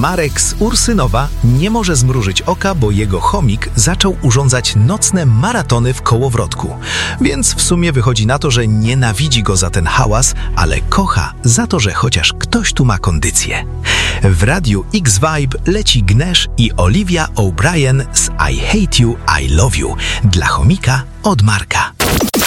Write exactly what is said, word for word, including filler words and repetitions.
Marek z Ursynowa nie może zmrużyć oka, bo jego chomik zaczął urządzać nocne maratony w kołowrotku. Więc w sumie wychodzi na to, że nienawidzi go za ten hałas, ale kocha za to, że chociaż ktoś tu ma kondycję. W radiu X-Vibe leci Gnesz i Olivia O'Brien z I Hate You, I Love You dla chomika od Marka.